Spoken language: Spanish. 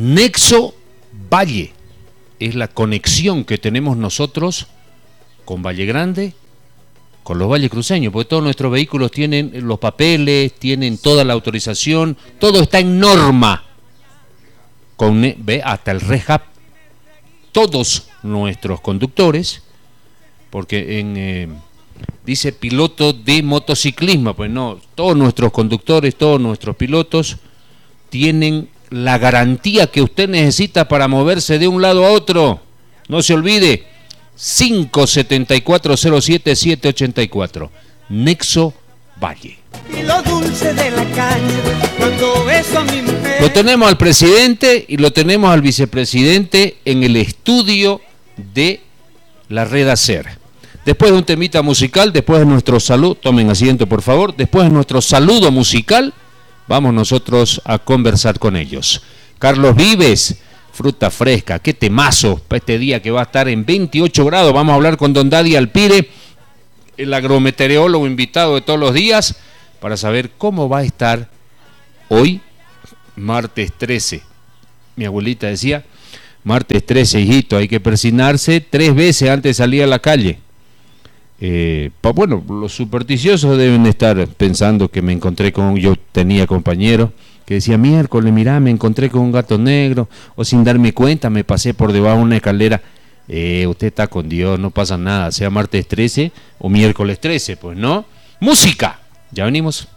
Nexo Valle es la conexión que tenemos nosotros con Valle Grande, con los valles cruceños, porque todos nuestros vehículos tienen los papeles, tienen toda la autorización, todo está en norma. Ve hasta el REHAB, todos nuestros conductores, porque dice piloto de motociclismo, pues no, todos nuestros conductores, todos nuestros pilotos tienen la garantía que usted necesita para moverse de un lado a otro. No se olvide, 574-07-784, Nexo Valle. Y lo dulce de la caña, cuando beso a mi mujer. Lo tenemos al presidente y lo tenemos al vicepresidente en el estudio de la Red ACER. Después de un temita musical, después de nuestro saludo, tomen asiento por favor, después de nuestro saludo musical, vamos nosotros a conversar con ellos. Carlos Vives, fruta fresca, qué temazo para este día que va a estar en 28 grados. Vamos a hablar con don Daddy Alpire, el agrometeorólogo invitado de todos los días, para saber cómo va a estar hoy, martes 13. Mi abuelita decía, martes 13, hijito, hay que persignarse 3 veces antes de salir a la calle. Bueno, los supersticiosos deben estar pensando que me encontré yo tenía compañeros que decía, miércoles, mirá, me encontré con un gato negro, o sin darme cuenta me pasé por debajo de una escalera. Usted está con Dios, no pasa nada, sea martes 13 o miércoles 13, pues no. Música, ya venimos.